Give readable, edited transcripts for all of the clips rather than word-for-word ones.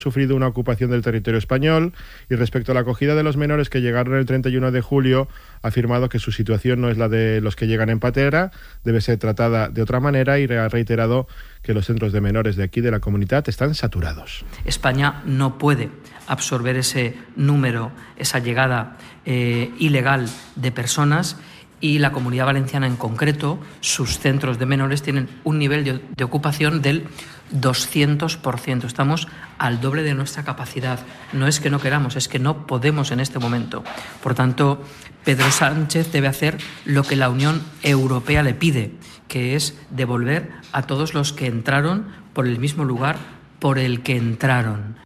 sufrido una ocupación del territorio español, y respecto a la acogida de los menores que llegaron el 31 de julio ha afirmado que su situación no es la de los que llegan en patera, debe ser tratada de otra manera, y ha reiterado que los centros de menores de aquí de la comunidad están saturados. España no puede absorber ese número, esa llegada ilegal de personas, y la Comunidad Valenciana en concreto, sus centros de menores tienen un nivel de ocupación del 200%. Estamos al doble de nuestra capacidad. No es que no queramos, es que no podemos en este momento. Por tanto, Pedro Sánchez debe hacer lo que la Unión Europea le pide, que es devolver a todos los que entraron por el mismo lugar por el que entraron.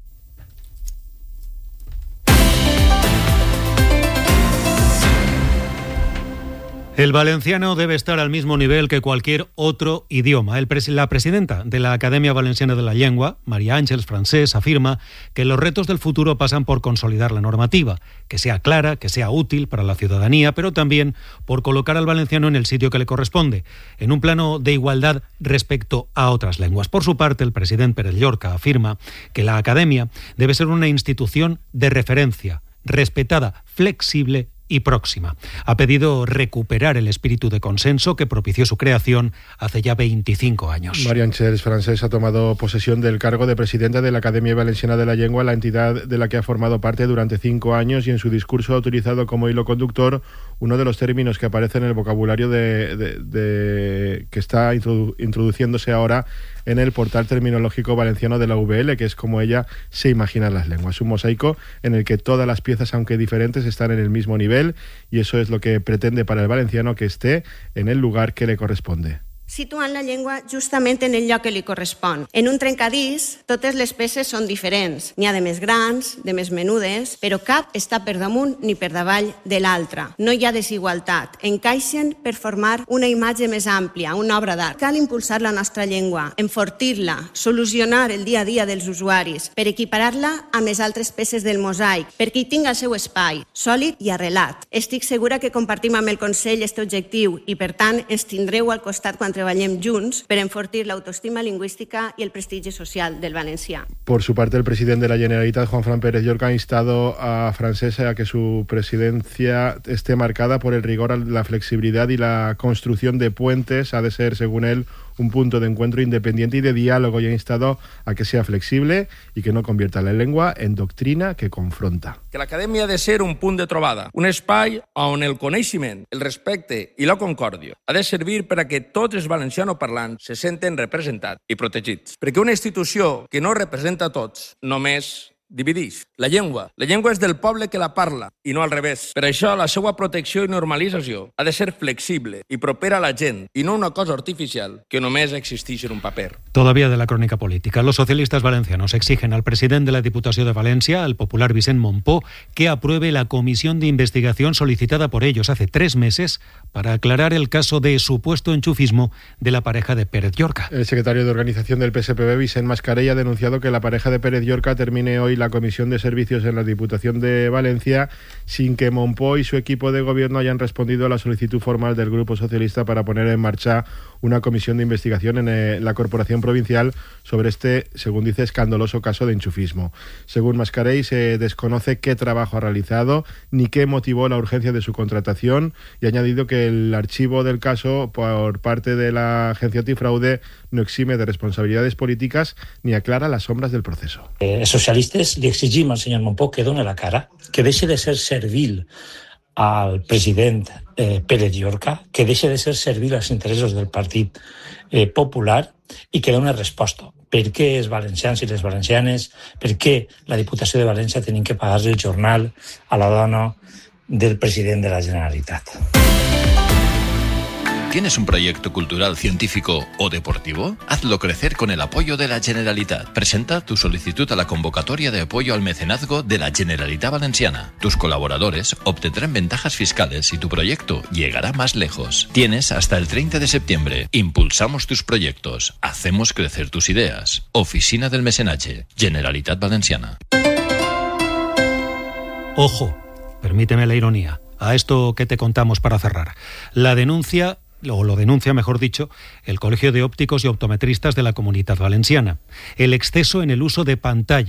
El valenciano debe estar al mismo nivel que cualquier otro idioma. La presidenta de la Academia Valenciana de la Llengua, María Ángeles Francés, afirma que los retos del futuro pasan por consolidar la normativa, que sea clara, que sea útil para la ciudadanía, pero también por colocar al valenciano en el sitio que le corresponde, en un plano de igualdad respecto a otras lenguas. Por su parte, el presidente Pérez Llorca afirma que la Academia debe ser una institución de referencia, respetada, flexible y próxima. Ha pedido recuperar el espíritu de consenso que propició su creación hace ya 25 años. María Ángeles Francés ha tomado posesión del cargo de presidenta de la Academia Valenciana de la Llengua, la entidad de la que ha formado parte durante 5 años, y en su discurso ha utilizado como hilo conductor uno de los términos que aparece en el vocabulario que está introduciéndose ahora en el portal terminológico valenciano de la UVL, que es como ella se imagina las lenguas. Un mosaico en el que todas las piezas, aunque diferentes, están en el mismo nivel, y eso es lo que pretende para el valenciano, que esté en el lugar que le corresponde. Situant la llengua justament en el lloc que li correspon. En un trencadís, totes les peces són diferents. N'hi ha de més grans, de més menudes, però cap està per damunt ni per davall de l'altra. No hi ha desigualtat. Encaixen per formar una imatge més àmplia, una obra d'art. Cal impulsar la nostra llengua, enfortir-la, solucionar el dia a dia dels usuaris, per equiparar-la amb les altres peces del mosaic, perquè hi tingui el seu espai, sòlid i arrelat. Estic segura que compartim amb el Consell este objectiu i, per tant, ens tindreu al costat quan treballem junts per enfortir la autoestima lingüística y el prestigio social del valencià. Por su parte, el presidente de la Generalitat, Juanfran Pérez Llorca, ha instado a Francés a que su presidencia esté marcada por el rigor, la flexibilidad y la construcción de puentes. Ha de ser, según él, un punto de encuentro independiente y de diálogo, y ha instado a que sea flexible y que no convierta la lengua en doctrina que confronta. Que l'Acadèmia ha de ser un punt de trobada, un espai on el coneixement, el respecte i la concòrdia ha de servir per a que tots els valencianoparlants se senten representats i protegits. Perquè una institució que no representa a tots només divideix. La llengua és del poble que la parla i no al revés. Per això la seva protecció i normalització ha de ser flexible i propera a la gent i no una cosa artificial que només existeix en un paper. Todavía de la crónica política. Los socialistas valencianos exigen al presidente de la Diputación de Valencia, al popular Vicent Mompó, que apruebe la comisión de investigación solicitada por ellos hace 3 meses para aclarar el caso de supuesto enchufismo de la pareja de Pérez Llorca. El secretario de organización del PSPB, Vicent Mascarell, ha denunciado que la pareja de Pérez Llorca termine hoy la comisión de servicios en la Diputación de Valencia sin que Mompó y su equipo de gobierno hayan respondido a la solicitud formal del Grupo Socialista para poner en marcha una comisión de investigación en la Corporación Provincial sobre este, según dice, escandaloso caso de enchufismo. Según Mascarell, se desconoce qué trabajo ha realizado ni qué motivó la urgencia de su contratación, y ha añadido que el archivo del caso por parte de la agencia antifraude no exime de responsabilidades políticas ni aclara las sombras del proceso. Els socialistes li exigim al senyor Mompó que doni la cara, que deixi de ser servil al president Pérez Llorca, que deixi de ser servil als interessos del Partit Popular i que doni resposta. Per què els valencians i les valencianes, per què la Diputació de València tenim que pagar el jornal a la dona del president de la Generalitat. ¿Tienes un proyecto cultural, científico o deportivo? Hazlo crecer con el apoyo de la Generalitat. Presenta tu solicitud a la convocatoria de apoyo al mecenazgo de la Generalitat Valenciana. Tus colaboradores obtendrán ventajas fiscales y tu proyecto llegará más lejos. Tienes hasta el 30 de septiembre. Impulsamos tus proyectos. Hacemos crecer tus ideas. Oficina del Mecenatge. Generalitat Valenciana. Ojo, permíteme la ironía, a esto que te contamos para cerrar. La denuncia o lo denuncia, mejor dicho, el Colegio de Ópticos y Optometristas de la Comunitat Valenciana. El exceso en el uso de pantallas